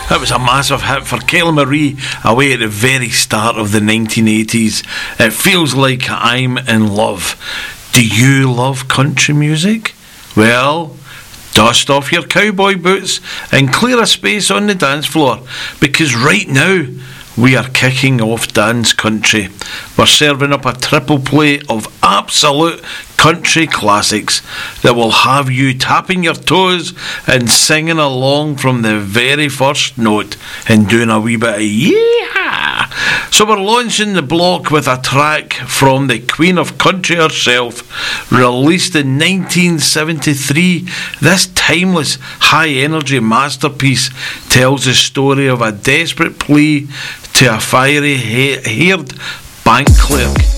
That was a massive hit for Kelly Marie away at the very start of the 1980s. It feels like I'm in love. Do you love country music? Well, dust off your cowboy boots and clear a space on the dance floor, because right now we are kicking off Dance Country. We're serving up a triple plate of absolute country classics that will have you tapping your toes and singing along from the very first note and doing a wee bit of yeehaw. So we're launching the block with a track from the Queen of Country herself, released in 1973. This timeless, high-energy masterpiece tells the story of a desperate plea to a fiery-haired bank clerk